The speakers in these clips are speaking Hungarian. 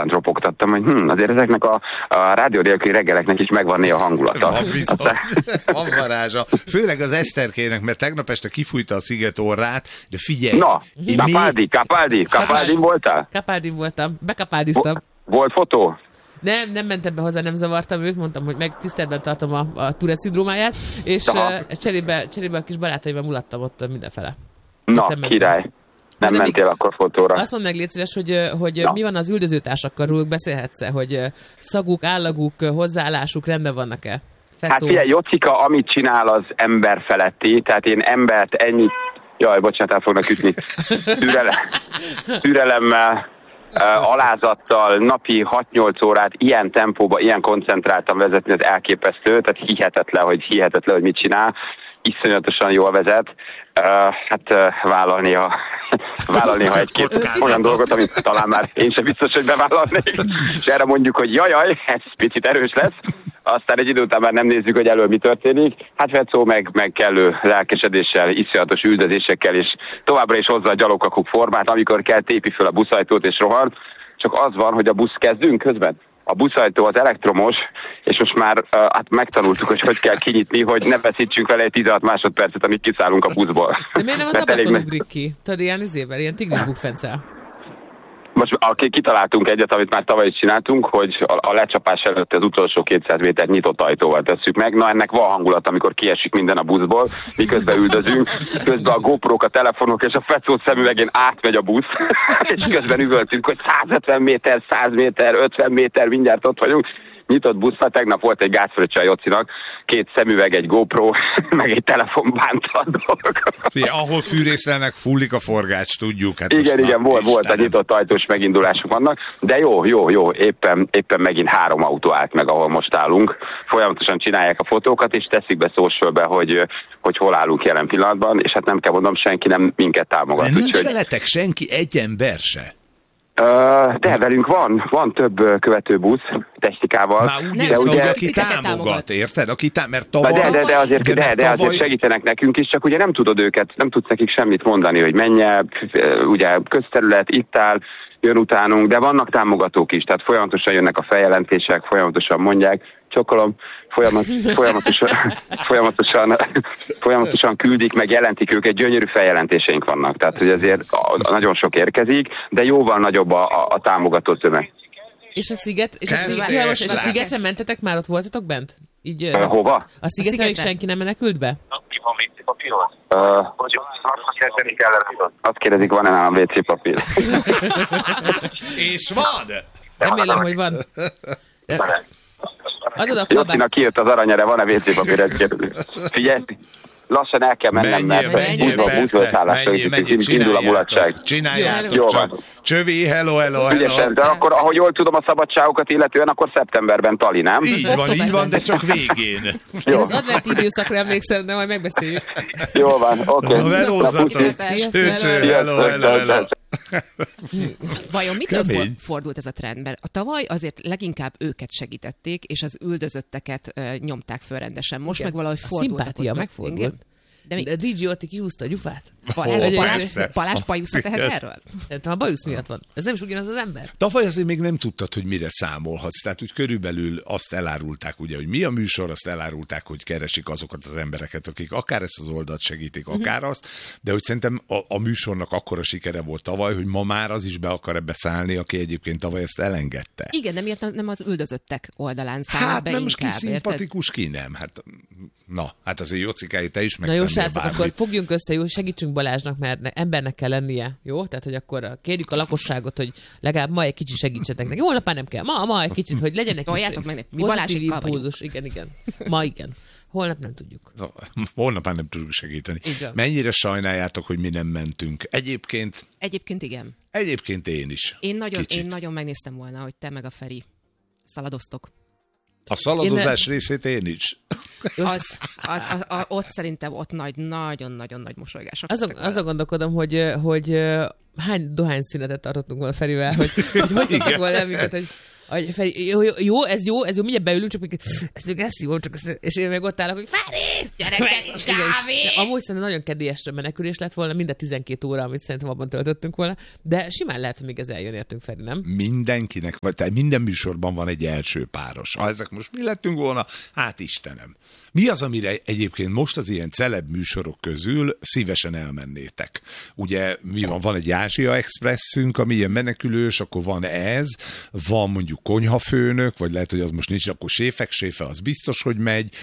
délutánt ropogtattam, hogy azért ezeknek a rádió nélküli reggeleknek is megvan néha hangulata. Van bizony, van varázsa. Főleg az Eszterkének, mert tegnap este kifújta a sziget orrát, de figyelj. Na, Capaldin voltál? Capaldin voltam, bekapáldiztam. Volt fotó? Nem mentem be hozzá, nem zavartam őt, mondtam, hogy meg tiszteletben tartom a Tourette szindrómáját, és cserébe a kis barátaimmal mulattam ott mindenfele. Na, király. Nem mentél akkor fotóra. Azt mondd meg, légy szíves, hogy mi van az üldözőtársakkal, róluk beszélhetsz-e, hogy szaguk, állaguk, hozzáállásuk rendben vannak-e? Hát figyelj, Jocika, amit csinál, az ember feletti, tehát én embert ennyi... Jaj, bocsánat, el fognak ütni. Türelemmel, alázattal, napi 6-8 órát ilyen tempóban, ilyen koncentráltan vezetni, az elképesztő, tehát hihetetlen, hogy mit csinál. Iszonyatosan jól vezet. Vállalni egy-két olyan dolgot, amit talán már én sem biztos, hogy bevállalnék. És erre mondjuk, hogy jaj, ez picit erős lesz. Aztán egy idő után már nem nézzük, hogy elől mi történik. Hát Fecó meg kellő lelkesedéssel, iszonyatos üldözésekkel, és továbbra is hozza a gyalogkakuk formát, amikor kell tépi föl a buszajtót és rohan. Csak az van, hogy a busz kezdünk közben. A buszajtó az elektromos, és most már megtanultuk, hogy kell kinyitni, hogy ne veszítsünk vele egy 16 másodpercet, amíg kiszállunk a buszból. De miért nem az ablakon ugrik ki? Tudod, ilyen tigris bukfencel. Most kitaláltunk egyet, amit már tavaly is csináltunk, hogy a lecsapás előtt az utolsó 200 méter nyitott ajtóval tesszük meg. Na, ennek van hangulat, amikor kiesik minden a buszból, miközben üldözünk, közben a GoPro-k, a telefonok és a Fecó szemüvegén átmegy a busz, és közben üvöltünk, hogy 150 méter, 100 méter, 50 méter, mindjárt ott vagyunk. Nyitott buszra, tegnap volt egy gázfröccse a Jocinak, 2 szemüveg, egy GoPro, meg egy telefon bánta a dolgokat. Ahol fűrészelnek, fullik a forgács, tudjuk. Hát igen, volt a nyitott ajtós megindulások vannak, de jó, éppen megint 3 autó állt meg, ahol most állunk. Folyamatosan csinálják a fotókat, és teszik be socialbe, hogy hol állunk jelen pillanatban, és hát nem kell mondom, senki nem minket támogat. De nincs veletek senki, egy ember se? De velünk van több követőbusz technikával. Már úgy értem, hogy aki támogat, érted? Mert tavaly... De azért segítenek nekünk is, csak ugye nem tudod őket, nem tudsz nekik semmit mondani, hogy menje, ugye közterület, itt áll, jön utánunk, de vannak támogatók is, tehát folyamatosan jönnek a feljelentések, folyamatosan mondják, csokolom, folyamatosan küldik, meg jelentik őket, gyönyörű feljelentéseink vannak, tehát hogy azért nagyon sok érkezik, de jóval nagyobb a támogató tömeg. És a szigetre mentetek már, ott voltatok bent? Így, hova? A szigetre még senki nem menekült be? Mi van WC papírhoz? Azt kérdezik, van-e nálam WC papír? És van! Remélem, hogy van. Adod a klabászt. Jocinak kijött az aranyere, van-e WC papír? Figyelj! Lassan el kell mennem, mert buszoltállásra indul a mulatság. Csináljátok csak. Csövi, hello. De akkor, ahogy jól tudom a szabadságokat illetően, akkor szeptemberben Tali, nem? Így van, de csak végén. Én az adventi időszakra emlékszem, de majd megbeszéljük. Jól van, oké. Velózzatok. Hello. Vajon mitől fordult ez a trend? Mert a tavaly azért leginkább őket segítették, és az üldözötteket nyomták föl rendesen. Most meg valahogy fordult. A szimpátia megfordult. De DJ Otti kihúzta a gyufát. Balázs bajusza tehet erről? Szerintem a bajusz miatt van. Ez nem is ugyanaz az ember. Tavaly azért még nem tudtad, hogy mire számolhatsz. Tehát úgy körülbelül azt elárulták, ugye, hogy mi a műsor, azt elárulták, hogy keresik azokat az embereket, akik akár ezt az oldalt segítik, akár azt, de hogy szerintem a műsornak akkora sikere volt tavaly, hogy ma már az is be akar ebbe szállni, aki egyébként tavaly ezt elengedte. Igen, de miért nem az üldözöttek oldalán száll be nem most inkább, ki szimpatikus, ki nem. Hát azért Jocikáé, te is megtennél. Na jó, srácok, akkor fogjunk össze, jó, segítsünk Balázsnak, mert embernek kell lennie, jó? Tehát, hogy akkor kérjük a lakosságot, hogy legalább ma egy kicsit segítsetek neki. Holnap már nem kell, ma egy kicsit, hogy legyenek pozitív impulzus. Igen. Ma igen. Holnap nem tudjuk. Holnap már nem tudjuk segíteni. Mennyire sajnáljátok, hogy mi nem mentünk? Egyébként igen. Egyébként én is. Én nagyon megnéztem volna, hogy te meg a Feri szaladoztok. A szaladozás részét én is. Ott szerintem nagyon-nagyon nagy mosolygások. Azon gondolkodom, hogy hány dohányszünetet tartottunk volna Ferivel, hogy tudtak volna minket, hogy Jó, ez jó, mindjárt beülünk, csak még ezt még jó, csak és én meg ott állok, hogy Feri, gyerekek, kávé! Amúgy szerintem nagyon kedélyesre menekülés lett volna, minden 12 óra, amit szerintem abban töltöttünk volna, de simán lehet, hogy még ez eljön értünk, Feri, nem? Mindenkinek, tehát minden műsorban van egy első páros. Ha ezek most mi lettünk volna, hát Istenem. Mi az, amire egyébként most az ilyen celeb műsorok közül szívesen elmennétek? Ugye mi van egy Ázsia Expresszünk, ami ilyen menekülős, akkor van ez, van mondjuk konyhafőnök, vagy lehet, hogy az most nincs, akkor séfe, az biztos, hogy megy.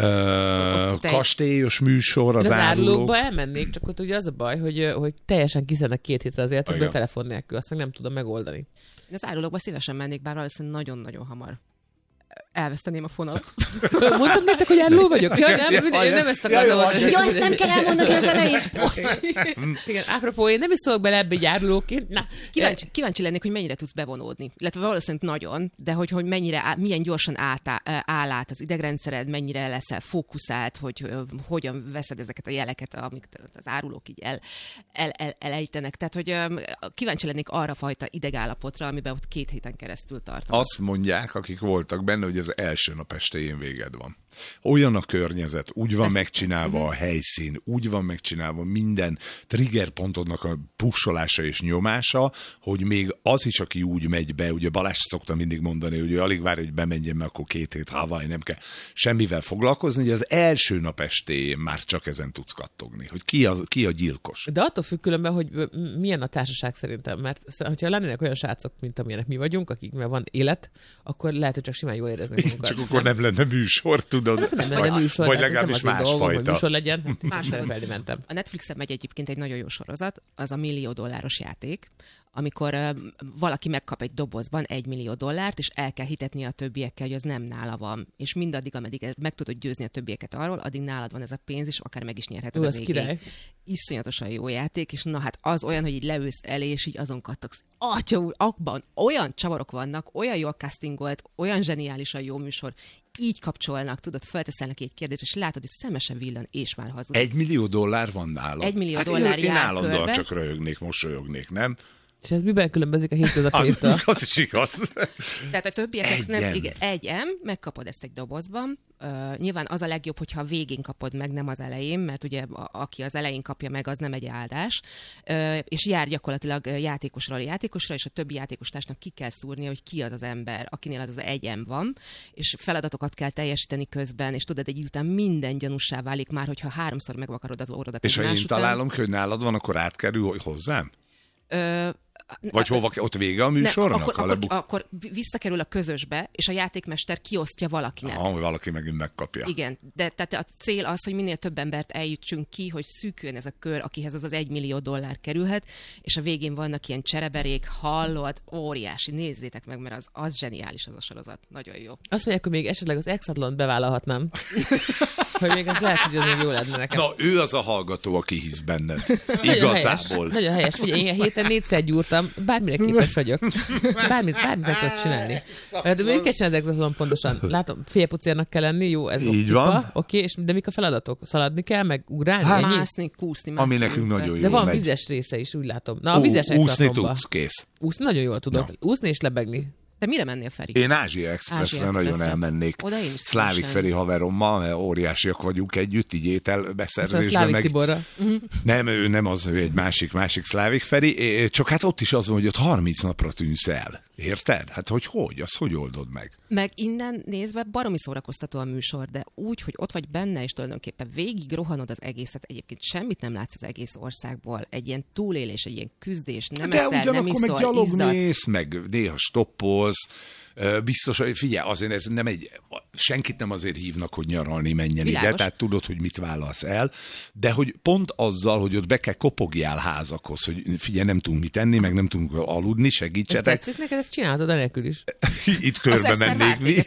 Kastélyos műsor, az árulókba elmennék, csak ott ugye az a baj, hogy teljesen kiszednek 2 hétre az életekből telefon nélkül, azt meg nem tudom megoldani. Az árulókba szívesen mennék, bár valószínűleg nagyon-nagyon hamar elveszteném a fonalat. Mondtam nektek, hogy áruló vagyok? Ja, nem ezt akartam mondani. Ja, ezt nem kell elmondani az elején. Igen, apropó, én nem is szólok bele ebbe egy árulóként. Kíváncsi lennék, hogy mennyire tudsz bevonódni. Illetve valószínűleg nagyon, de hogy milyen gyorsan áll át az idegrendszered, mennyire leszel fókuszált, hogy hogyan veszed ezeket a jeleket, amik az árulók így elejtenek. Tehát, hogy kíváncsi lennék arra fajta idegállapotra, amiben ott 2 héten keresztül tartanak. Azt mondják, akik voltak benne, hogy az első nap estéjén véged van. Olyan a környezet, úgy van megcsinálva a helyszín, úgy van megcsinálva minden triggerpontodnak a pussolása és nyomása, hogy még az is, aki úgy megy be, ugye Balázs szokta mindig mondani, hogy ő alig várja, hogy bemenjen, mert akkor 2 hét Hawaii, nem kell semmivel foglalkozni, hogy az első nap estéjén már csak ezen tudsz kattogni, hogy ki a gyilkos. De attól függ különben, hogy milyen a társaság szerintem, mert hogyha lennének olyan srácok, mint amilyenek mi vagyunk, akiknek van élet, akkor lehet, hogy csak simán jól érezni magunkat. Csak akkor nem lenne műsor, tudod? Nem lenne műsor, vagy legalábbis másfajta. Hogy műsor legyen, másfajta mentem. A Netflixen megy egyébként egy nagyon jó sorozat, az a $1 millió játék, amikor valaki megkap egy dobozban $1 millió, és el kell hitetnie a többiekkel, hogy az nem nála van. És mindaddig, ameddig meg tudod győzni a többieket arról, addig nálad van ez a pénz, és akár meg is nyerheted a végén. Király. Iszonyatosan jó játék, és na hát az olyan, hogy így leülsz elé, és így azon kattogsz. Atya úr, abban olyan csavarok vannak, olyan jó castingolt, olyan zseniálisan jó műsor, így kapcsolnak, tudod, felteszel neki egy kérdést, és látod, hogy szemesen villan, és már hazudik. $1 millió van nála. $1 millió én állandóan csak röhögnék, mosolyognék, nem? És ez miben különbözik a hétköznapjaitól? Az is igaz. Tehát a többiek nem, igen, 1 megkapod ezt egy dobozban. Nyilván az a legjobb, hogyha a végén kapod meg, nem az elején, mert ugye aki az elején kapja meg, az nem egy áldás. És jár gyakorlatilag játékosra, és a többi játékostársnak ki kell szúrnia, hogy ki az az ember, akinél az 1 van, és feladatokat kell teljesíteni közben, és tudod, egy idő után minden gyanússá válik már, hogyha 3-szor megvakarod az órodat. És ha én találom, hogy nálad van, akkor átkerül hozzám? Vagy hova, ott vége a műsornak? Akkor visszakerül a közösbe, és a játékmester kiosztja valakinek. Valaki megint megkapja. Igen, de tehát a cél az, hogy minél több embert eljutsunk ki, hogy szűküljön ez a kör, akihez az $1 millió kerülhet, és a végén vannak ilyen csereberék, hallod, óriási, nézzétek meg, mert az zseniális az a sorozat. Nagyon jó. Azt mondják, hogy még esetleg az Exatlont bevállalhatnám. Hogy még az lehet, hogy az még jó lenne nekem. Na, ő az a hallgató, aki hisz benned. Igazából. Nagyon helyes. Figyelj, én héten 4-szer gyúrtam, bármire képes vagyok. Bármit meg tudod csinálni. De mit kell csinálni az Exatlon pontosan? Látom, félpucérnak kell lenni, jó, ez így van. Oké, és de mik a feladatok? Szaladni kell, meg ugrálni? Mászni, kúszni. Ami nekünk nagyon jó. De van vizes része is, úgy látom. Na, a vizes Exatlonba. Úszni tudsz, kész. Úszni nagyon jól tudok. Úszni és lebegni. De mire mennél, Feri? Én Ázsia Expressre nagyon elmennék. Szlávik Feri haverommal, mert óriásiak vagyunk együtt, így ételbeszerzésben. Meg... Tiborra. Nem, ő nem az, ő egy másik Szlávik Feri, csak hát ott is az van, hogy ott 30 napra tűnsz el. Érted? Hát hogy? Azt hogy oldod meg? Meg innen nézve baromi szórakoztató a műsor, de úgy, hogy ott vagy benne, és tulajdonképpen végig rohanod az egészet, egyébként semmit nem látsz az egész országból. Egy ilyen túlélés, egy ilyen küzdés, nem eszel, nem iszol, meg gyalog mész, meg néha stoppolsz. Biztos, hogy figyelj, azért ez nem senkit nem azért hívnak, hogy nyaralni menjen ide, tehát tudod, hogy mit válasz el, de hogy pont azzal, hogy ott be kell kopogjál házakhoz, hogy figyelj, nem tudunk mit enni, meg nem tudunk aludni, segítsetek. Ezt tetszik neked, ezt csinálhatod enélkül is. Itt körbe mennék mi.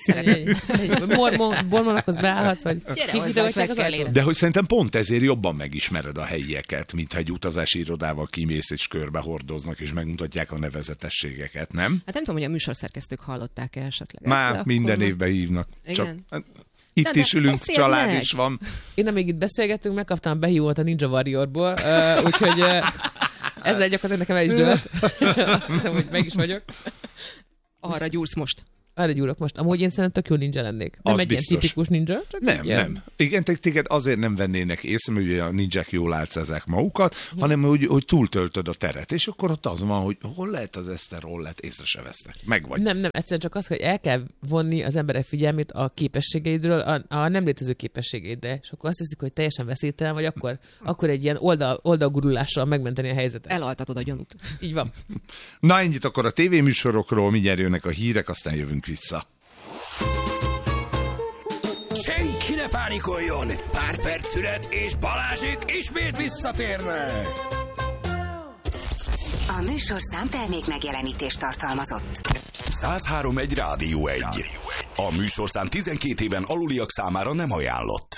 Mormonokhoz beállhatsz, vagy kifitegatják az ajtót. De hogy szerintem pont ezért jobban megismered a helyieket, mint ha egy utazási irodával kimész és körbe hordoznak, és megmutatják a nevezetességeket, nem? Hát nem tudom, hogy a műsorszerkesztők hallották esetleg. Már minden évben hívnak. Csak itt is ülünk, család meg. Is van. Én amíg itt beszélgettünk, megkaptam behívót a Ninja Warriorból, úgyhogy ezzel gyakorlatilag nekem el is dőlt. Azt hiszem, hogy meg is vagyok. Arra gyúrsz most. Arra gyúrok most. Amúgy én szerintem tök jó ninja lennék. Nem Az egy biztos. ilyen tipikus ninja, csak Nem. Igen, téged azért nem vennének észre, mert ugye a ninják jól álcázzák magukat, hanem hogy túltöltöd a teret. És akkor ott az van, hogy hol lehet az eszterol, észre se vesznek. Megvagy. Nem, egyszerűen csak az, hogy el kell vonni az emberek figyelmét a képességeidről, a nem létező képességeidre. És akkor azt hiszik, hogy teljesen veszélytelen, vagy akkor egy ilyen oldalgurulással megmenteni a helyzetet. Elaltatod a gyanút. Így van. Na ennyit akkor a tévéműsorokról, mindjárt jönnek a hírek, aztán jövünk vissza. Senki ne pánikoljon! Pár perc szünet, és Balázsék ismét visszatérnek! A műsorszám termék megjelenítést tartalmazott. 103.1 Rádió 1. A műsorszám 12 éven aluliak számára nem ajánlott.